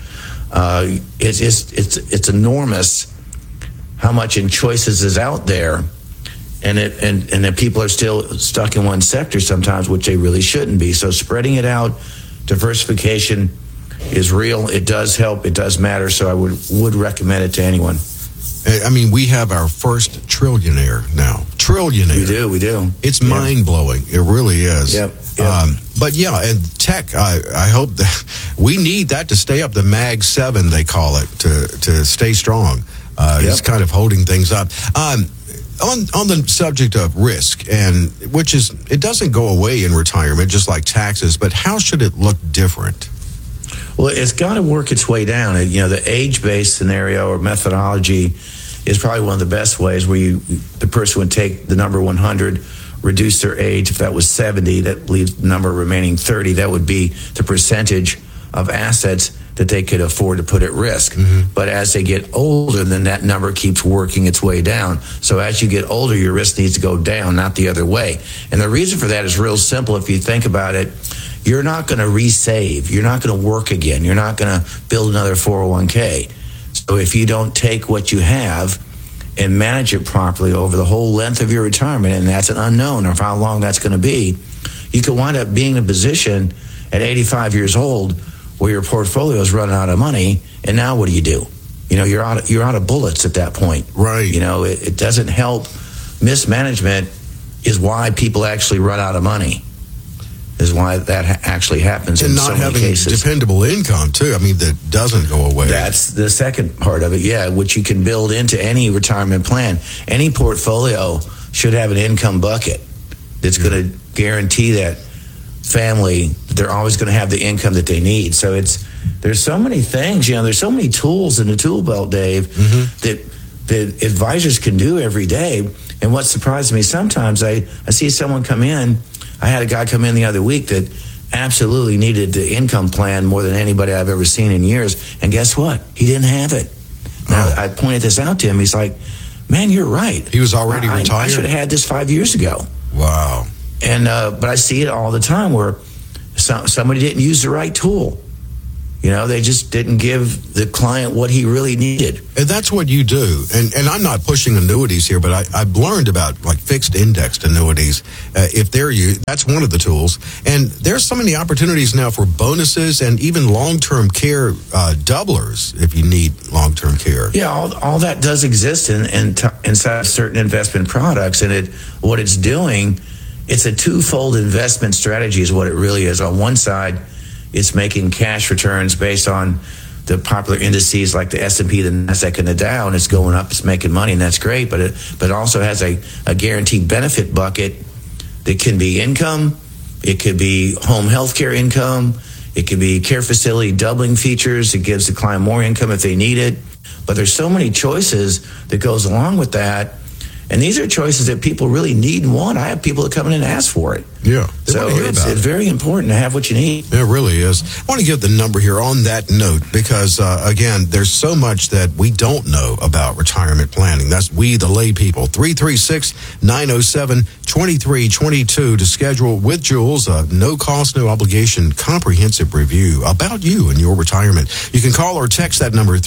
It's enormous how much in choices is out there, and that people are still stuck in one sector sometimes, which they really shouldn't be. So spreading it out, diversification is real. It does help. It does matter. So I would recommend it to anyone. I mean, we have our first trillionaire now. Trillionaire. We do. It's mind-blowing. It really is. Yep. But yeah, and tech, I hope that we need that to stay up. The Mag 7, they call it, to stay strong. It's kind of holding things up. On the subject of risk, and it doesn't go away in retirement, just like taxes, but how should it look different? Well, it's got to work its way down. You know, the age-based scenario or methodology is probably one of the best ways where the person would take the number 100, reduce their age. If that was 70, that leaves the number remaining 30. That would be the percentage of assets that they could afford to put at risk. Mm-hmm. But as they get older, then that number keeps working its way down. So as you get older, your risk needs to go down, not the other way. And the reason for that is real simple. If you think about it, you're not going to resave. You're not going to work again. You're not going to build another 401k. So if you don't take what you have and manage it properly over the whole length of your retirement, and that's an unknown of how long that's going to be, you could wind up being in a position at 85 years old where your portfolio is running out of money, and now what do? You know, you're out of bullets at that point. Right. You know, it doesn't help. Mismanagement is why people actually run out of money. Is why that actually happens in so many cases. And not having dependable income, too. I mean, that doesn't go away. That's the second part of it, yeah, which you can build into any retirement plan. Any portfolio should have an income bucket that's going to guarantee that family that they're always going to have the income that they need. So there's so many things, there's so many tools in the tool belt, Dave, that advisors can do every day. And what surprised me, sometimes I see someone come in. I had a guy come in the other week that absolutely needed the income plan more than anybody I've ever seen in years. And guess what? He didn't have it. Now, I pointed this out to him. He's like, man, you're right. He was already retired? I should have had this 5 years ago. Wow. And but I see it all the time where somebody didn't use the right tool. They just didn't give the client what he really needed. And that's what you do. And I'm not pushing annuities here, but I've learned about like fixed indexed annuities. If they're that's one of the tools. And there's so many opportunities now for bonuses and even long-term care doublers if you need long-term care. Yeah, all that does exist inside certain investment products. And what it's doing, it's a twofold investment strategy is what it really is. On one side, it's making cash returns based on the popular indices like the S&P, the NASDAQ, and the Dow, and it's going up, it's making money, and that's great, but it also has a guaranteed benefit bucket that can be income, it could be home health care income, it could be care facility doubling features, it gives the client more income if they need it, but there's so many choices that goes along with that. And these are choices that people really need and want. I have people that come in and ask for it. Yeah. So it's very important to have what you need. It really is. I want to give the number here on that note because, again, there's so much that we don't know about retirement planning. That's we, the lay people. 336-907-2322 to schedule with Jules a no cost, no obligation comprehensive review about you and your retirement. You can call or text that number,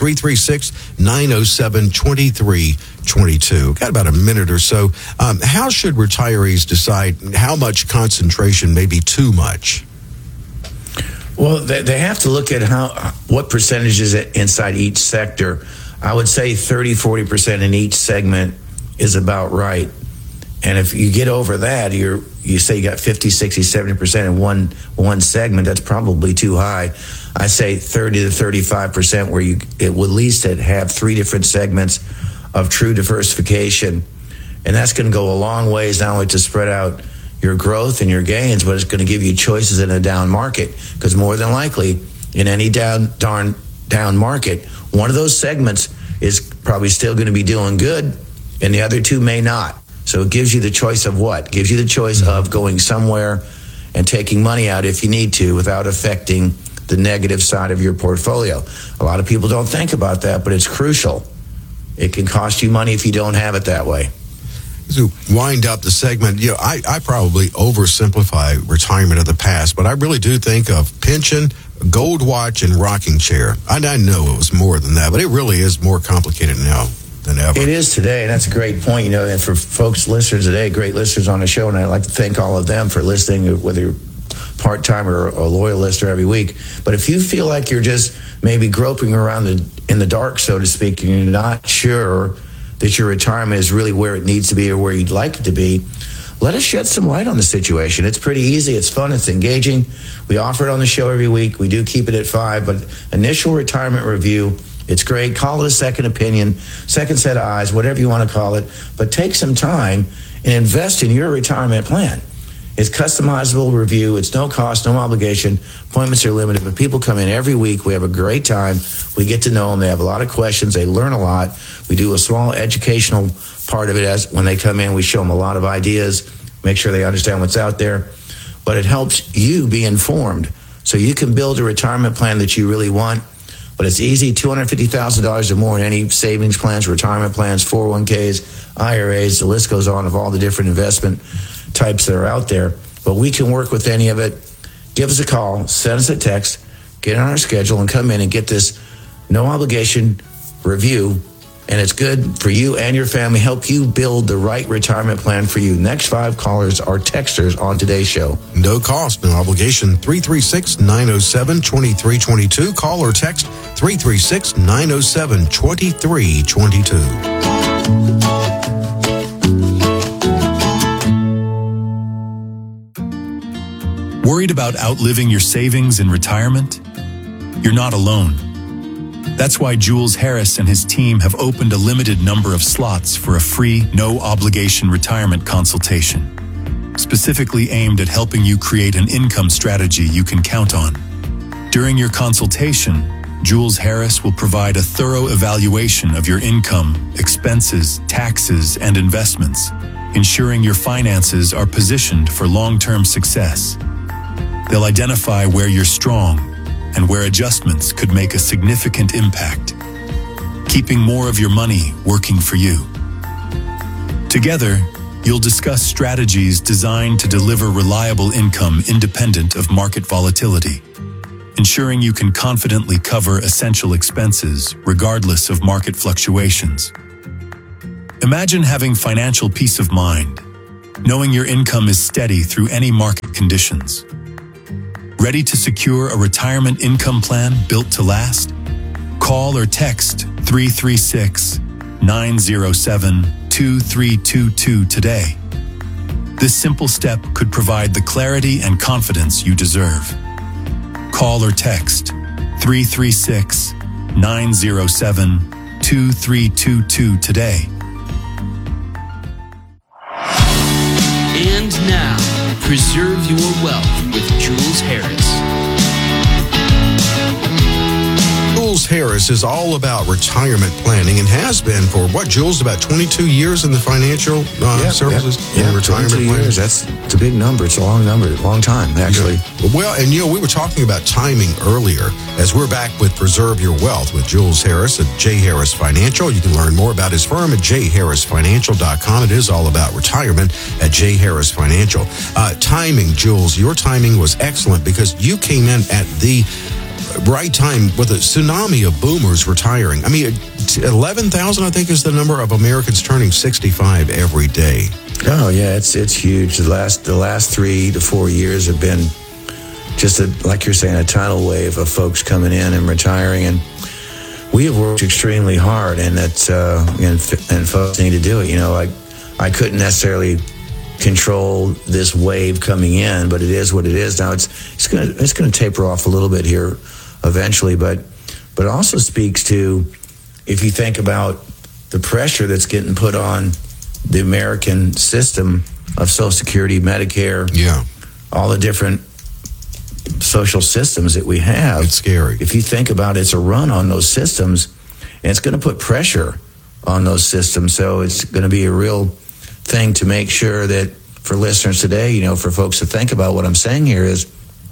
336-907-2322. Got about a minute or so. How should retirees decide how much concentration may be too much? Well, they have to look at what percentage is inside each sector. I would say 30-40% in each segment is about right. And if you get over that, you say you got 50, 60, 70% in one segment, that's probably too high. I say 30 to 35% where it would at least have three different segments of true diversification. And that's going to go a long ways, not only to spread out your growth and your gains, but it's going to give you choices in a down market. Because more than likely, in any down market, one of those segments is probably still going to be doing good, and the other two may not. So it gives you the choice of what? It gives you the choice of going somewhere and taking money out if you need to without affecting the negative side of your portfolio. A lot of people don't think about that, but it's crucial. It can cost you money if you don't have it that way. To wind up the segment, I probably oversimplify retirement of the past, but I really do think of pension, gold watch, and rocking chair. I know it was more than that, but it really is more complicated now than ever. It is today, and that's a great point. And for folks, listeners today, great listeners on the show, and I'd like to thank all of them for listening, whether you're part-time or a loyal listener every week. But if you feel like you're just maybe groping around in the dark, so to speak, and you're not sure that your retirement is really where it needs to be or where you'd like it to be, let us shed some light on the situation. It's pretty easy. It's fun. It's engaging. We offer it on the show every week. We do keep it at 5, but initial retirement review, it's great. Call it a second opinion, second set of eyes, whatever you want to call it, but take some time and invest in your retirement plan. It's customizable review. It's no cost, no obligation. Appointments are limited, but people come in every week. We have a great time. We get to know them. They have a lot of questions. They learn a lot. We do a small educational part of it as when they come in. We show them a lot of ideas, make sure they understand what's out there. But it helps you be informed so you can build a retirement plan that you really want. But it's easy, $250,000 or more in any savings plans, retirement plans, 401ks, IRAs, the list goes on of all the different investment types that are out there. But we can work with any of it. Give us a call, send us a text, get on our schedule, and come in and get this no obligation review. And it's good for you and your family, help you build the right retirement plan for you. Next 5 callers are texters on today's show. No cost, no obligation. 336-907-2322. Call or text 336-907-2322. Worried about outliving your savings in retirement? You're not alone. That's why Jules Harris and his team have opened a limited number of slots for a free, no-obligation retirement consultation, specifically aimed at helping you create an income strategy you can count on. During your consultation, Jules Harris will provide a thorough evaluation of your income, expenses, taxes, and investments, ensuring your finances are positioned for long-term success. They'll identify where you're strong and where adjustments could make a significant impact, keeping more of your money working for you. Together, you'll discuss strategies designed to deliver reliable income independent of market volatility, ensuring you can confidently cover essential expenses regardless of market fluctuations. Imagine having financial peace of mind, knowing your income is steady through any market conditions. Ready to secure a retirement income plan built to last? Call or text 336-907-2322 today. This simple step could provide the clarity and confidence you deserve. Call or text 336-907-2322 today. And now, preserve your wealth with Jules Harris. Jules Harris is all about retirement planning and has been for Jules, about 22 years in the financial services? Yeah, retirement 22 years. It's a big number. It's a long number, long time, actually. Yeah. Well, and we were talking about timing earlier as we're back with Preserve Your Wealth with Jules Harris at J. Harris Financial. You can learn more about his firm at jharrisfinancial.com. It is all about retirement at J. Harris Financial. Timing, Jules, your timing was excellent because you came in at the right time with a tsunami of boomers retiring. I mean, 11,000, I think, is the number of Americans turning 65 every day. Oh, yeah, it's huge. The last 3 to 4 years have been just, like you're saying, a tidal wave of folks coming in and retiring. And we have worked extremely hard, and that's and folks need to do it. I couldn't necessarily control this wave coming in, but it is what it is. Now it's going to taper off a little bit here eventually, but it also speaks to, if you think about the pressure that's getting put on the American system of Social Security, Medicare, all the different social systems that we have. It's scary. If you think about it, it's a run on those systems, and it's going to put pressure on those systems. So it's going to be a real thing to make sure that for listeners today, for folks to think about what I'm saying here is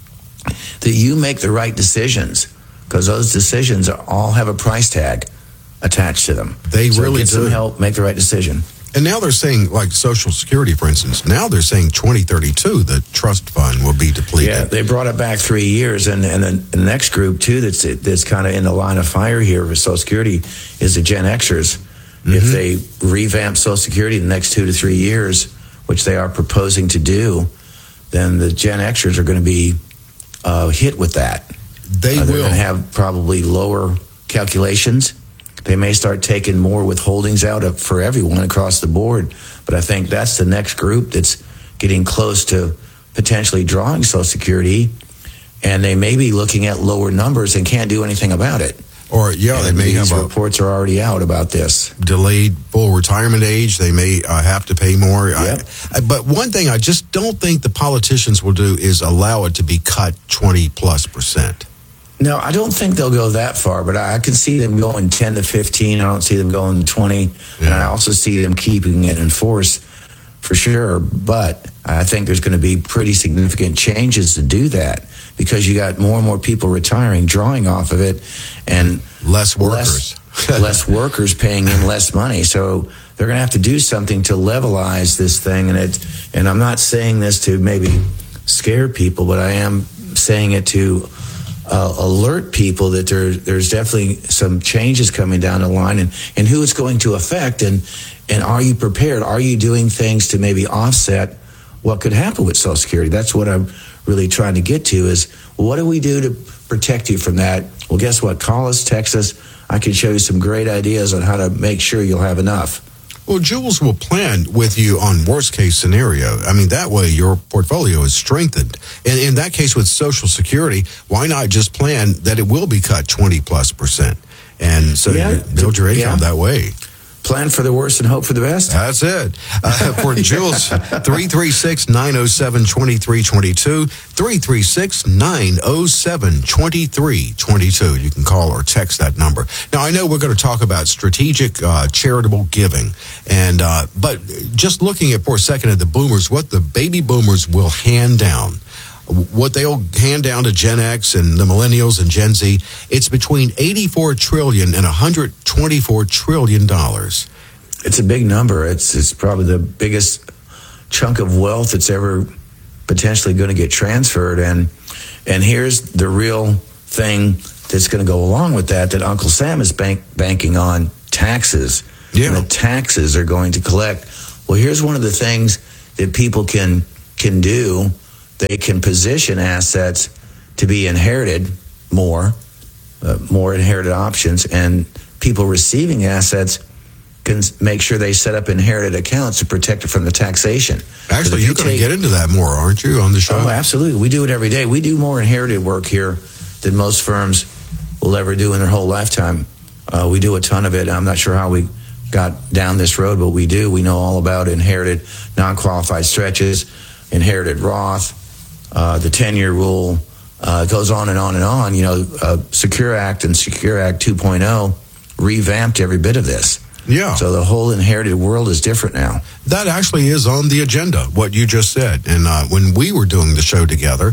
that you make the right decisions, because those decisions all have a price tag attached to them. They really get do. some help, make the right decision. And now they're saying, like Social Security, for instance, now they're saying 2032, the trust fund will be depleted. Yeah, they brought it back 3 years. And then the next group, too, that's kind of in the line of fire here for Social Security is the Gen Xers. Mm-hmm. If they revamp Social Security in the next 2 to 3 years, which they are proposing to do, then the Gen Xers are going to be hit with that. They're going to have probably lower calculations. They may start taking more withholdings out for everyone across the board. But I think that's the next group that's getting close to potentially drawing Social Security, and they may be looking at lower numbers and can't do anything about it. Or, they may have reports are already out about this. Delayed full retirement age. They may have to pay more. Yep. But one thing I just don't think the politicians will do is allow it to be cut 20+%. No, I don't think they'll go that far, but I can see them going 10 to 15. I don't see them going 20. And I also see them keeping it in force for sure. But I think there's going to be pretty significant changes to do that, because you got more and more people retiring, drawing off of it, and less workers. less workers paying in less money. So they're going to have to do something to levelize this thing. And I'm not saying this to maybe scare people, but I am saying it to alert people that there's definitely some changes coming down the line, and who it's going to affect, and are you prepared? Are you doing things to maybe offset what could happen with Social Security? That's what I'm really trying to get to is, what do we do to protect you from that? Well, guess what? Call us, text us. I can show you some great ideas on how to make sure you'll have enough. Well, Jules will plan with you on worst case scenario. I mean, that way your portfolio is strengthened. And in that case with Social Security, why not just plan that it will be cut 20+%? And so you build your income that way. Plan for the worst and hope for the best. That's it. For Jules, 336-907-2322, 336-907-2322. You can call or text that number. Now, I know we're going to talk about strategic charitable giving, and but just looking at for a second at the boomers, what the baby boomers will hand down, what they'll hand down to Gen X and the millennials and Gen Z, it's between $84 trillion and $124 trillion. It's a big number. It's probably the biggest chunk of wealth that's ever potentially going to get transferred. And here's the real thing that's going to go along with that Uncle Sam is banking on: taxes. Yeah. And the taxes are going to collect. Well, here's one of the things that people can do. They can position assets to be inherited more inherited options, and people receiving assets can make sure they set up inherited accounts to protect it from the taxation. Actually, you're going to get into that more, aren't you, on the show? Oh, absolutely. We do it every day. We do more inherited work here than most firms will ever do in their whole lifetime. We do a ton of it. I'm not sure how we got down this road, but we do. We know all about inherited non-qualified stretches, inherited Roth, the 10-year rule. It goes on and on and on. Secure Act and Secure Act 2.0 revamped every bit of this. Yeah. So the whole inherited world is different now. That actually is on the agenda, what you just said. And when we were doing the show together,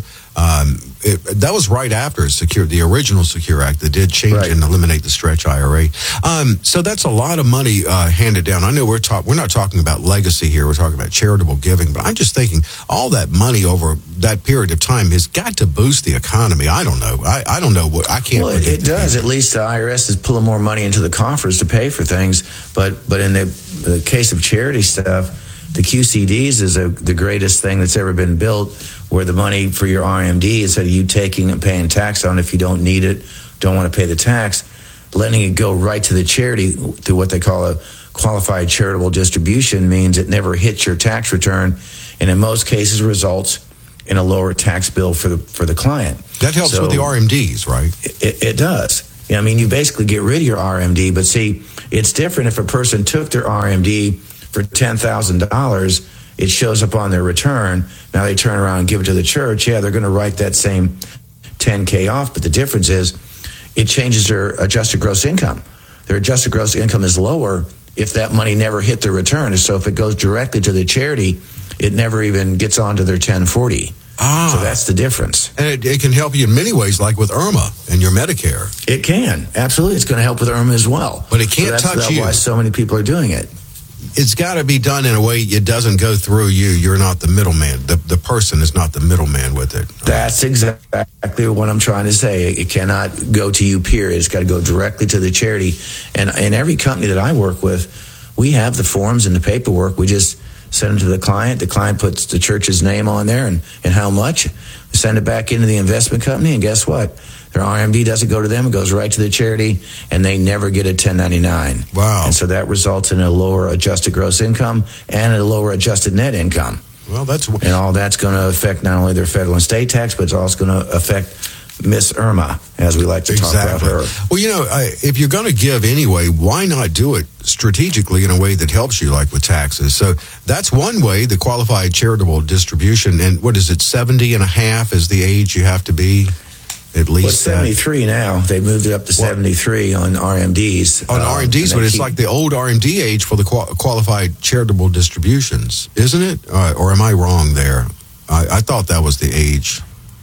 that was right after the original Secure Act that did change and eliminate the stretch IRA. So that's a lot of money handed down. I know we're not talking about legacy here. We're talking about charitable giving. But I'm just thinking all that money over that period of time has got to boost the economy. I don't know. I don't know what I can't. Well, it does. At least the IRS is pulling more money into the coffers to pay for things. But in the case of charity stuff, the QCDs is the greatest thing that's ever been built, where the money for your RMD, instead of you taking and paying tax on it if you don't need it, don't want to pay the tax, letting it go right to the charity through what they call a qualified charitable distribution means it never hits your tax return, and in most cases results in a lower tax bill for the client. That helps with the RMDs, right? It does. I mean, you basically get rid of your RMD, but see, it's different if a person took their RMD for $10,000, it shows up on their return. Now they turn around and give it to the church. Yeah, they're going to write that same $10K off, but the difference is it changes their adjusted gross income. Their adjusted gross income is lower if that money never hit their return. So if it goes directly to the charity, it never even gets onto their 1040. So that's the difference. And it can help you in many ways, like with IRMA and your Medicare. It can. Absolutely. It's going to help with IRMA as well. But it can't touch you. That's why so many people are doing it. It's got to be done in a way it doesn't go through you. You're not the middleman. The person is not the middleman with it. That's exactly what I'm trying to say. It cannot go to you, period. It's got to go directly to the charity. And in every company that I work with, we have the forms and the paperwork. We just send them to the client. The client puts the church's name on there and how much. We send it back into the investment company, and guess what? Their RMD doesn't go to them. It goes right to the charity, and they never get a 1099. Wow. And so that results in a lower adjusted gross income and a lower adjusted net income. Well, and all that's going to affect not only their federal and state tax, but it's also going to affect Miss Irma, as we like to talk about her. Well, if you're going to give anyway, why not do it strategically in a way that helps you, like with taxes? So that's one way, the qualified charitable distribution. And what is it, 70 and a half is the age you have to be? At least 73 now. They moved it up to 73 on RMDs. On RMDs, but it's like the old RMD age for the qualified charitable distributions, isn't it? Or am I wrong there? I thought that was the age.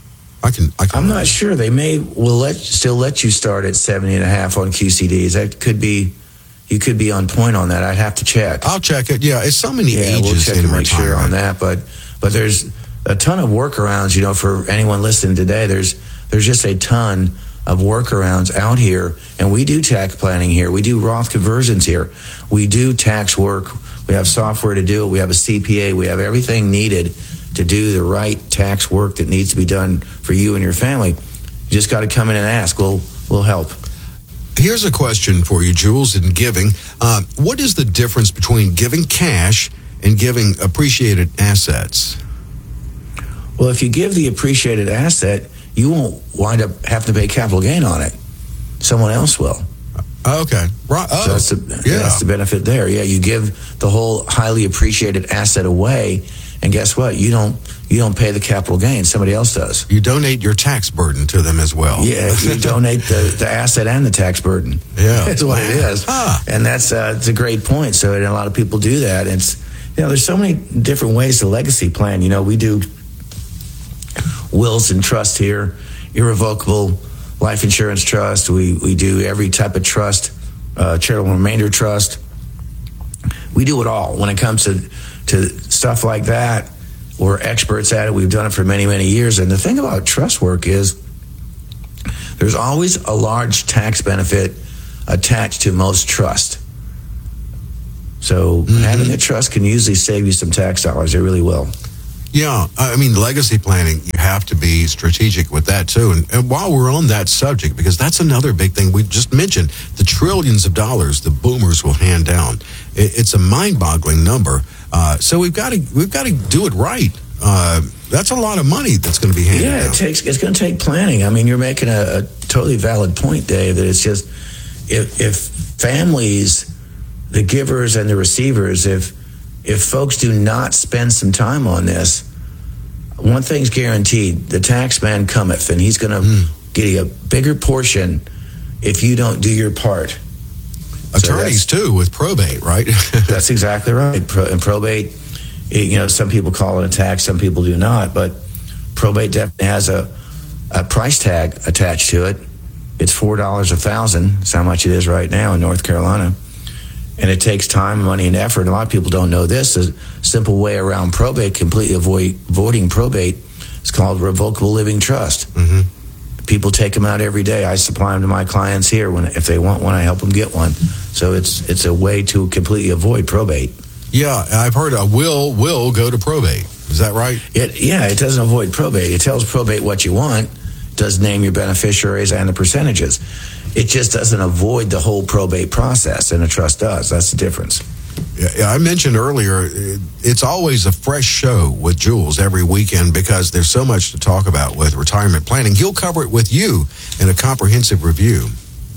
I'm not sure. They will still let you start at 70 and a half on QCDs. That could be. You could be on point on that. I'd have to check. I'll check it. Yeah, it's so many ages. We'll check in to make sure on that. But there's a ton of workarounds. For anyone listening today, there's just a ton of workarounds out here, and we do tax planning here. We do Roth conversions here. We do tax work. We have software to do it. We have a CPA. We have everything needed to do the right tax work that needs to be done for you and your family. You just got to come in and ask. We'll help. Here's a question for you, Jules, in giving. What is the difference between giving cash and giving appreciated assets? Well, if you give the appreciated asset, you won't wind up having to pay capital gain on it. Someone else will. Okay. Right. Oh, so that's the benefit there. Yeah, you give the whole highly appreciated asset away, and guess what? You don't pay the capital gain. Somebody else does. You donate your tax burden to them as well. Yeah, you donate the asset and the tax burden. Yeah. That's what it is. And that's it's a great point. So and a lot of people do that. It's there's so many different ways to legacy plan. We do wills and trust here, irrevocable life insurance trust. We do every type of trust, charitable remainder trust. We do it all when it comes to stuff like that. We're experts at it. We've done it for many, many years. And the thing about trust work is there's always a large tax benefit attached to most trust. So having a trust can usually save you some tax dollars. It really will. Yeah, I mean, legacy planning, you have to be strategic with that, too. And while we're on that subject, because that's another big thing we just mentioned, the trillions of dollars the boomers will hand down. It's a mind-boggling number. So we've got to do it right. That's a lot of money that's going to be handed down. Yeah, it's going to take planning. I mean, you're making a totally valid point, Dave, that it's just if families, the givers and the receivers, if folks do not spend some time on this, one thing's guaranteed: the tax man cometh, and he's going to get you a bigger portion if you don't do your part. Attorneys too, with probate, right? That's exactly right. And probate, some people call it a tax, some people do not, but probate definitely has a price tag attached to it. It's $4 $1,000. That's how much it is right now in North Carolina. And it takes time, money, and effort. And a lot of people don't know this. A simple way around probate, completely avoiding probate, is called revocable living trust. Mm-hmm. People take them out every day. I supply them to my clients here. If they want one, I help them get one. So it's a way to completely avoid probate. Yeah, I've heard a will go to probate. Is that right? It doesn't avoid probate. It tells probate what you want. It does name your beneficiaries and the percentages. It just doesn't avoid the whole probate process, and a trust does. That's the difference. Yeah, I mentioned earlier, it's always a fresh show with Jules every weekend because there's so much to talk about with retirement planning. He'll cover it with you in a comprehensive review.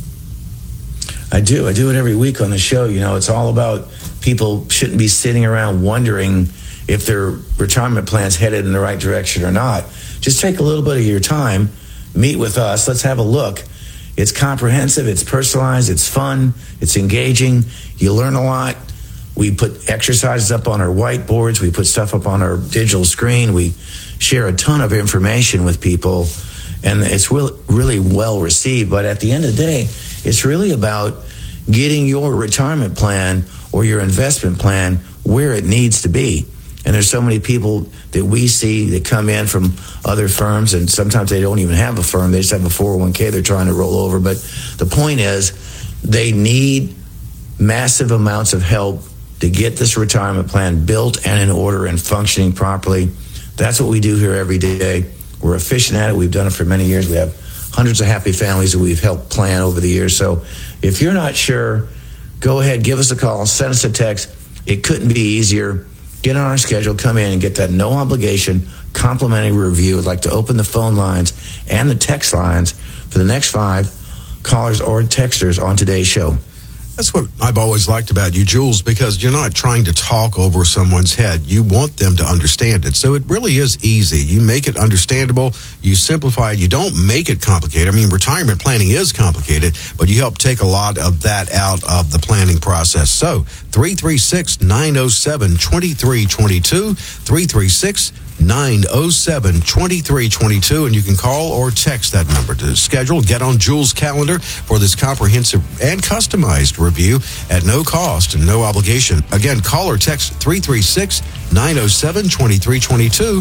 I do it every week on the show. It's all about people shouldn't be sitting around wondering if their retirement plan's headed in the right direction or not. Just take a little bit of your time, meet with us, let's have a look. It's comprehensive, it's personalized, it's fun, it's engaging. You learn a lot. We put exercises up on our whiteboards. We put stuff up on our digital screen. We share a ton of information with people, and it's really well received. But at the end of the day, it's really about getting your retirement plan or your investment plan where it needs to be. And there's so many people that we see that come in from other firms, and sometimes they don't even have a firm. They just have a 401k they're trying to roll over. But the point is, they need massive amounts of help to get this retirement plan built and in order and functioning properly. That's what we do here every day. We're efficient at it. We've done it for many years. We have hundreds of happy families that we've helped plan over the years. So if you're not sure, go ahead, give us a call, send us a text. It couldn't be easier. Get on our schedule, come in and get that no obligation complimentary review. I'd like to open the phone lines and the text lines for the next 5 callers or texters on today's show. That's what I've always liked about you, Jules, because you're not trying to talk over someone's head. You want them to understand it. So it really is easy. You make it understandable. You simplify it. You don't make it complicated. I mean, retirement planning is complicated, but you help take a lot of that out of the planning process. So 336-907-2322, 336-907-2322, and you can call or text that number to schedule. Get on Jules' calendar for this comprehensive and customized review at no cost and no obligation. Again, call or text 336-907-2322,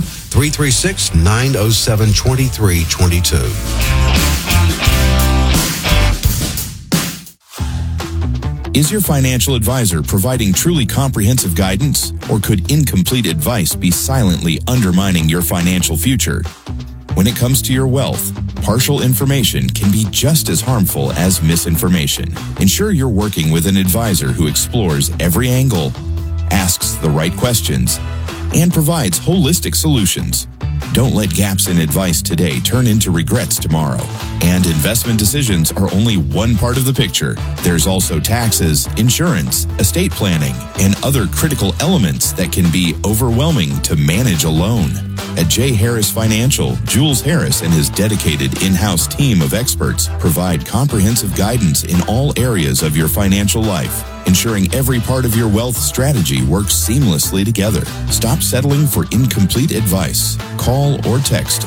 336-907-2322. Is your financial advisor providing truly comprehensive guidance, or could incomplete advice be silently undermining your financial future? When it comes to your wealth, partial information can be just as harmful as misinformation. Ensure you're working with an advisor who explores every angle, asks the right questions, and provides holistic solutions. Don't let gaps in advice today turn into regrets tomorrow. And investment decisions are only one part of the picture. There's also taxes, insurance, estate planning, and other critical elements that can be overwhelming to manage alone. At J. Harris Financial, Jules Harris and his dedicated in-house team of experts provide comprehensive guidance in all areas of your financial life, ensuring every part of your wealth strategy works seamlessly together. Stop settling for incomplete advice. Call or text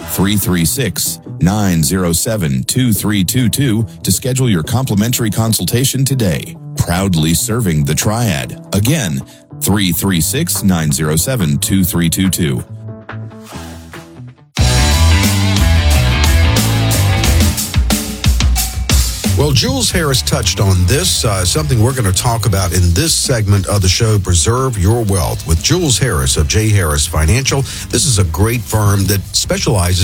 336-907-2322 to schedule your complimentary consultation today. Proudly serving the Triad. Again, 336-907-2322. Well, Jules Harris touched on this, something we're going to talk about in this segment of the show, Preserve Your Wealth, with Jules Harris of J. Harris Financial. This is a great firm that specializes